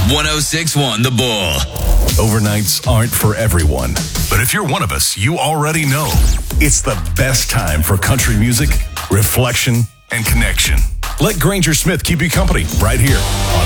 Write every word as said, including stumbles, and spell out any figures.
one oh six point one The Bull. Overnights aren't for everyone, but if you're one of us, you already know it's the best time for country music, reflection, and connection. Let Granger Smith keep you company right here on